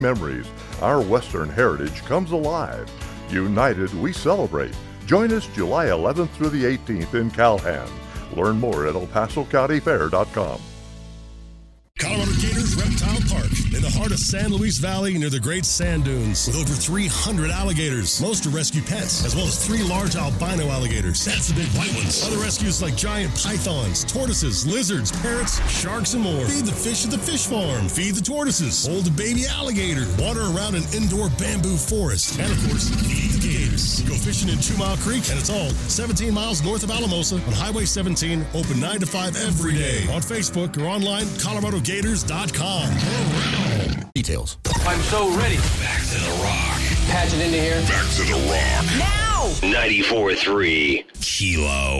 memories. Our Western heritage comes alive. United, we celebrate. Join us July 11th through the 18th in Calhan. Learn more at ElPasoCountyFair.com. Colorado Gators Reptile Park, in the heart of San Luis Valley near the Great Sand Dunes, with over 300 alligators. Most are rescue pets, as well as 3 large albino alligators. That's the big white ones. Other rescues like giant pythons, tortoises, lizards, parrots, sharks, and more. Feed the fish at the fish farm. Feed the tortoises. Hold a baby alligator. Water around an indoor bamboo forest. And, of course, feed the gators. Go fishing in 2 Mile Creek, and it's all 17 miles north of Alamosa on Highway 17, open 9 to 5 every day. On Facebook or online, ColoradoGators.com. Details. I'm so ready. Back to the rock. Patch it into here. Back to the rock. Now! 94.3 Kilo.